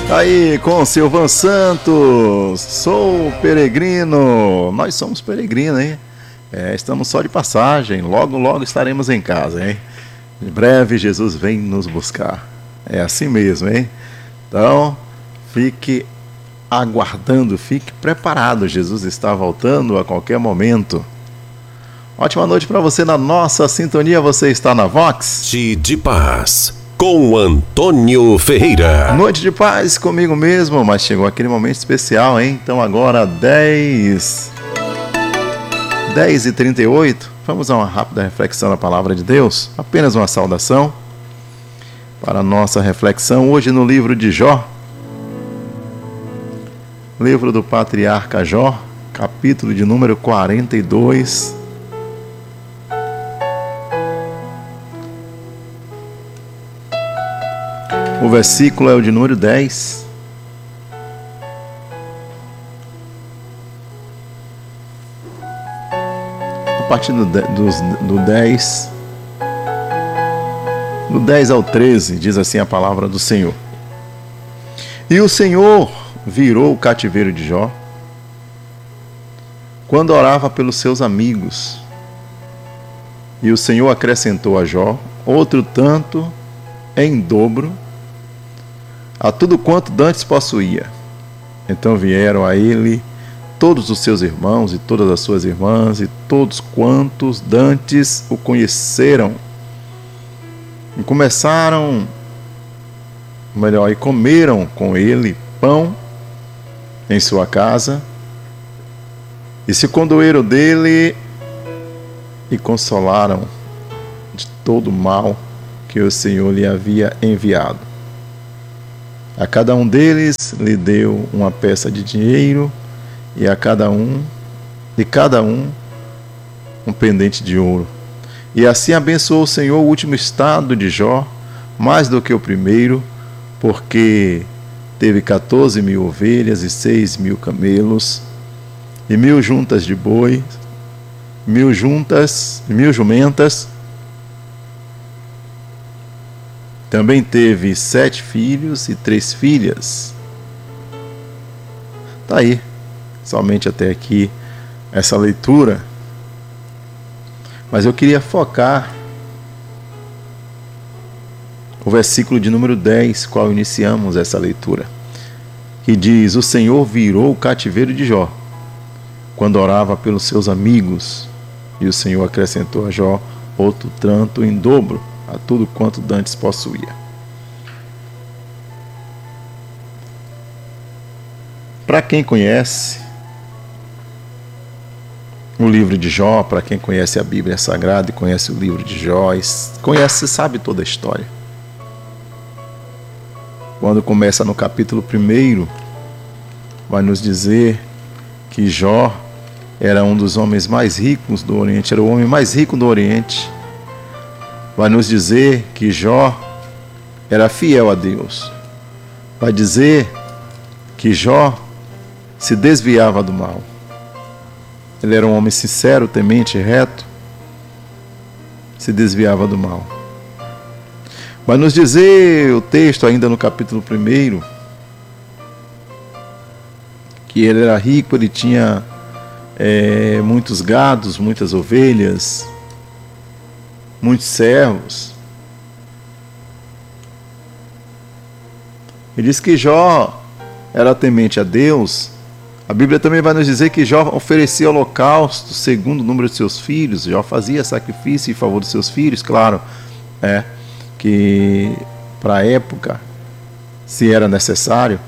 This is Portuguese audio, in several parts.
Aí com Silvan Santos, sou peregrino. Nós somos peregrinos, hein? Estamos só de passagem. Logo, logo estaremos em casa, hein? Em breve Jesus vem nos buscar. É assim mesmo, hein? Então, fique aguardando, fique preparado. Jesus está voltando a qualquer momento. Ótima noite para você na nossa sintonia. Você está na Vox de Paz, com Antônio Ferreira. Noite de paz comigo mesmo, mas chegou aquele momento especial, hein? Então agora 10h38, vamos a uma rápida reflexão na Palavra de Deus. Apenas uma saudação para a nossa reflexão hoje no livro de Jó. Livro do patriarca Jó, capítulo de número 42. O versículo é o de número 10. A partir do 10, do 10 ao 13, diz assim a palavra do Senhor. E o Senhor virou o cativeiro de Jó quando orava pelos seus amigos. E o Senhor acrescentou a Jó outro tanto em dobro a tudo quanto dantes possuía. Então vieram a ele todos os seus irmãos e todas as suas irmãs e todos quantos dantes o conheceram e comeram com ele pão em sua casa e se condoeram dele e consolaram de todo o mal que o Senhor lhe havia enviado. A cada um deles lhe deu uma peça de dinheiro e de cada um um pendente de ouro. E assim abençoou o Senhor o último estado de Jó, mais do que o primeiro, porque teve 14.000 ovelhas e 6.000 camelos, e 1.000 juntas de boi, 1.000 jumentas. Também teve 7 filhos e 3 filhas. Tá aí, somente até aqui essa leitura. Mas eu queria focar o versículo de número 10, qual iniciamos essa leitura, que diz: O Senhor virou o cativeiro de Jó quando orava pelos seus amigos, e o Senhor acrescentou a Jó outro tanto em dobro a tudo quanto dantes possuía. Para quem conhece o livro de Jó, para quem conhece a Bíblia Sagrada e conhece o livro de Jó, sabe toda a história. Quando começa no capítulo 1, vai nos dizer que Jó era um dos homens mais ricos do Oriente, era o homem mais rico do Oriente. Vai nos dizer que Jó era fiel a Deus. Vai dizer que Jó se desviava do mal. Ele era um homem sincero, temente, reto. Se desviava do mal. Vai nos dizer o texto ainda no capítulo 1 que ele era rico, ele tinha muitos gados, muitas ovelhas, muitos servos. Ele diz que Jó era temente a Deus. A Bíblia também vai nos dizer que Jó oferecia holocausto segundo o número de seus filhos. Jó fazia sacrifício em favor dos seus filhos, claro, que para a época, se era necessário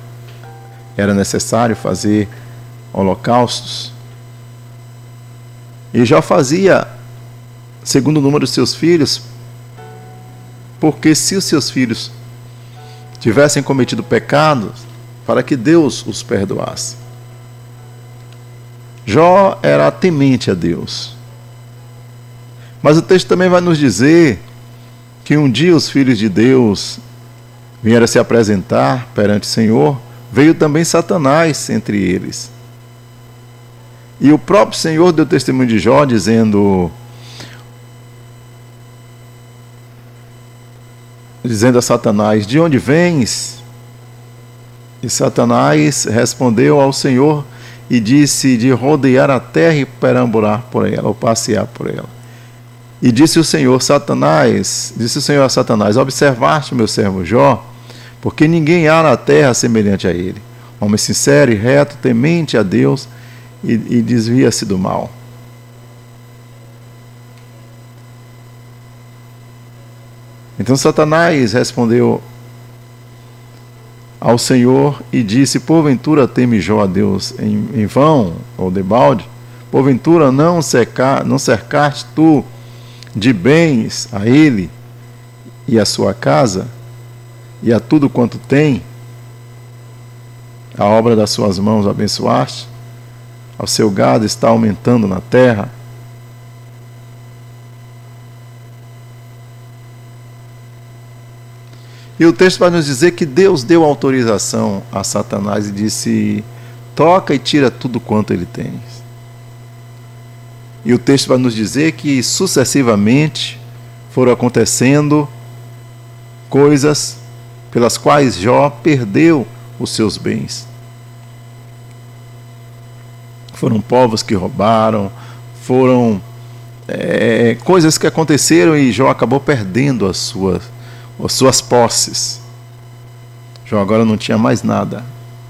fazer holocaustos. E Jó fazia segundo o número de seus filhos, porque se os seus filhos tivessem cometido pecados, para que Deus os perdoasse. Jó era temente a Deus. Mas o texto também vai nos dizer que um dia os filhos de Deus vieram se apresentar perante o Senhor, veio também Satanás entre eles. E o próprio Senhor deu testemunho de Jó, dizendo a Satanás: de onde vens? E Satanás respondeu ao Senhor e disse de rodear a terra e perambular por ela, ou passear por ela. E disse o Senhor a Satanás, observaste meu servo Jó, porque ninguém há na terra semelhante a ele, homem sincero e reto, temente a Deus e desvia-se do mal. Então Satanás respondeu ao Senhor e disse, porventura teme Jó a Deus em vão, ou debalde? Porventura não cercaste tu de bens a ele e a sua casa e a tudo quanto tem? A obra das suas mãos abençoaste? O seu gado está aumentando na terra? E o texto vai nos dizer que Deus deu autorização a Satanás e disse, toca e tira tudo quanto ele tem. E o texto vai nos dizer que sucessivamente foram acontecendo coisas pelas quais Jó perdeu os seus bens. Foram povos que roubaram, foram coisas que aconteceram e Jó acabou perdendo as suas posses. Jó agora não tinha mais nada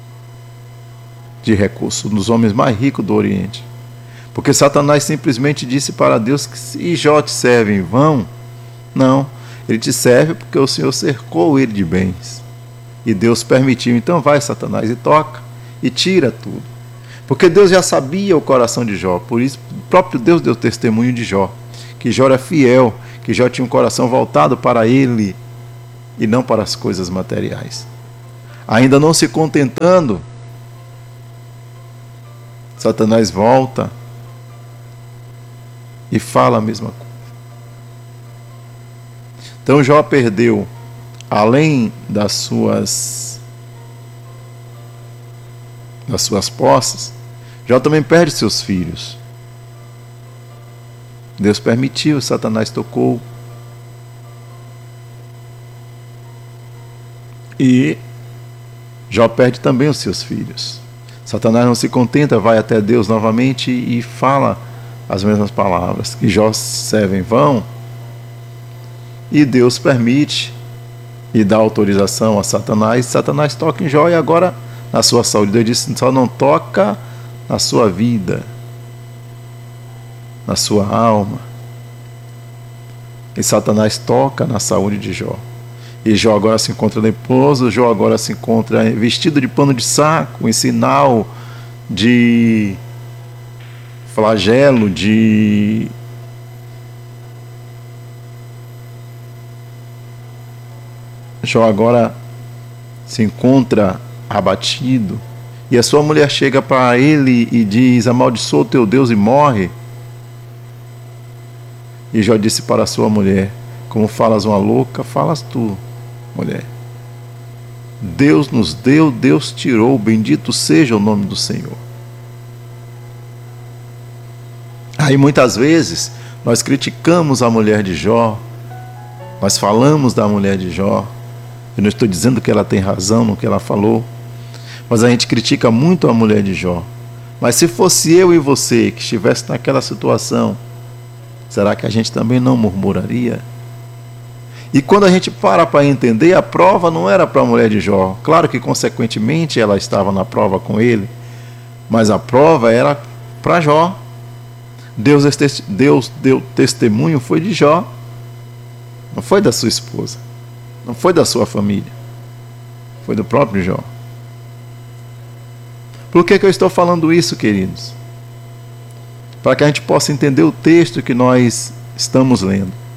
de recurso, um dos homens mais ricos do Oriente. Porque Satanás simplesmente disse para Deus que se Jó te serve em vão, não, ele te serve porque o Senhor cercou ele de bens. E Deus permitiu, então vai Satanás e toca e tira tudo. Porque Deus já sabia o coração de Jó, por isso o próprio Deus deu testemunho de Jó, que Jó era fiel, que Jó tinha um coração voltado para ele e não para as coisas materiais. Ainda não se contentando, Satanás volta e fala a mesma coisa. Então Jó perdeu, além das suas posses, Jó também perde seus filhos. Deus permitiu, Satanás tocou. E Jó perde também os seus filhos. Satanás não se contenta, vai até Deus novamente e fala as mesmas palavras, que Jó serve em vão. E Deus permite e dá autorização a Satanás. Satanás toca em Jó e agora na sua saúde. Deus disse, só não toca na sua vida, na sua alma. E Satanás toca na saúde de Jó. E Jó agora se encontra leproso, Jó agora se encontra vestido de pano de saco, em sinal de flagelo, Jó agora se encontra abatido. E a sua mulher chega para ele e diz, amaldiçoa o teu Deus e morre. E Jó disse para a sua mulher, como falas uma louca, falas tu, mulher. Deus nos deu, Deus tirou, bendito seja o nome do Senhor. Aí muitas vezes nós criticamos a mulher de Jó, nós falamos da mulher de Jó. Eu não estou dizendo que ela tem razão no que ela falou, mas a gente critica muito a mulher de Jó. Mas se fosse eu e você que estivesse naquela situação, será que a gente também não murmuraria? E quando a gente para entender, a prova não era para a mulher de Jó. Claro que consequentemente ela estava na prova com ele, mas a prova era para Jó. Deus deu testemunho, foi de Jó, não foi da sua esposa, não foi da sua família, foi do próprio Jó. Por que eu estou falando isso, queridos? Para que a gente possa entender o texto que nós estamos lendo.